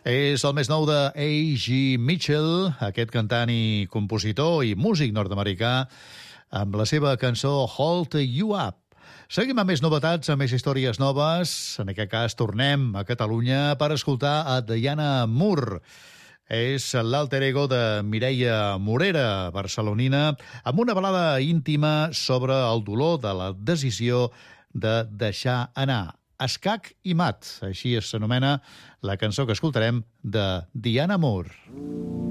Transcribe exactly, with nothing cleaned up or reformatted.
És el més nou de A G Mitchell, aquest cantant i compositor i músic nord-americà, amb la seva cançó Hold You Up. Seguim amb més novetats, amb més històries noves. En aquest cas tornem a Catalunya per escoltar a Diana Moore. És l'alter ego de Mireia Morera, barcelonina, amb una balada íntima sobre el dolor de la decisió de deixar anar. Escac i mat, així s'anomena la cançó que escoltarem de Diana Moore.